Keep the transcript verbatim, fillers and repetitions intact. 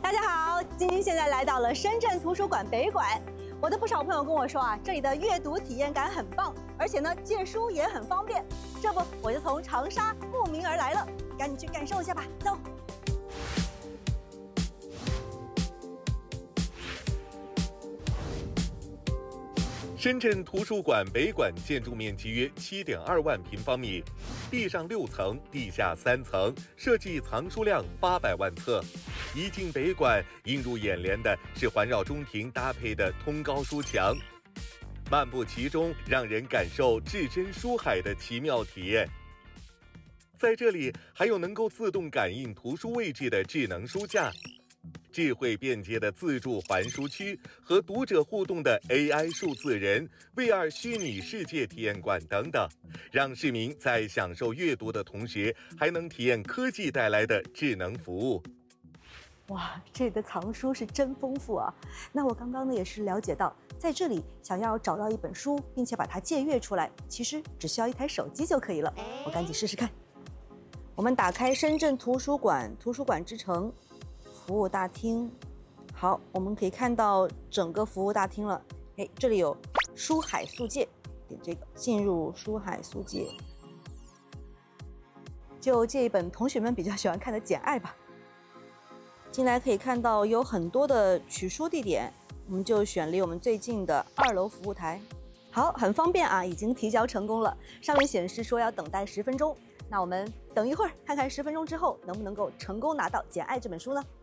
大家好，晶晶现在来到了深圳图书馆北馆。我的不少朋友跟我说啊，这里的阅读体验感很棒，而且呢，借书也很方便。这不，我就从长沙慕名而来了，赶紧去感受一下吧，走。 深圳图书馆北馆建筑面积约七点二万平方米，地上六层，地下三层，设计藏书量八百万册。一进北馆，映入眼帘的是环绕中庭搭配的通高书墙，漫步其中，让人感受置身书海的奇妙体验。在这里，还有能够自动感应图书位置的智能书架。 智慧便捷的自助还书区和读者互动的 A I 数字人、V R 虚拟世界体验馆等等，让市民在享受阅读的同时，还能体验科技带来的智能服务。 哇，这里的藏书是真丰富啊！那我刚刚呢也是了解到，在这里想要找到一本书，并且把它借阅出来，其实只需要一台手机就可以了。我赶紧试试看。我们打开深圳图书馆，图书馆之城。 服务大厅，好，我们可以看到整个服务大厅了。哎，这里有书海速借，点这个进入书海速借，就借一本同学们比较喜欢看的《简爱》吧。进来可以看到有很多的取书地点，我们就选离我们最近的二楼服务台。好，很方便啊，已经提交成功了，上面显示说要等待十分钟。那我们等一会儿，看看十分钟之后能不能够成功拿到《简爱》这本书呢？